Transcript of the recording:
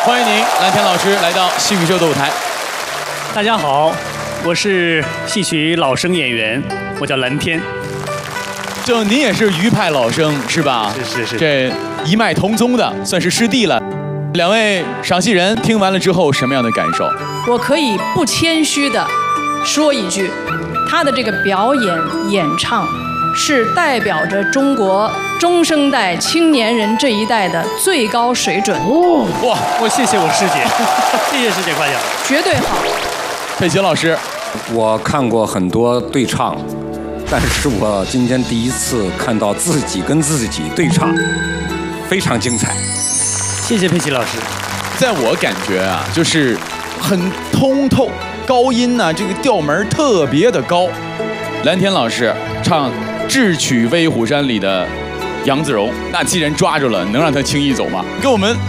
欢迎您，蓝天老师来到戏曲秀的舞台。 大家好，我是戏曲老生演员，我叫蓝天。 就您也是余派老生是吧？ 是。 这一脉同宗的，算是师弟了。两位赏戏人听完了之后，什么样的感受？ 我可以不谦虚的说一句，他的这个表演演唱，是代表着中国中生代青年人这一代的最高水准。 哇，谢谢我师姐，谢谢师姐夸奖， 绝对好。 佩奇老师， 我看过很多对唱，但是我今天第一次看到自己跟自己对唱，非常精彩。 谢谢佩奇老师。 在我感觉啊，就是很通透，高音呢这个调门特别的高。蓝天老师唱《智取威虎山》里的杨子荣，那既然抓住了，能让他轻易走吗？给我们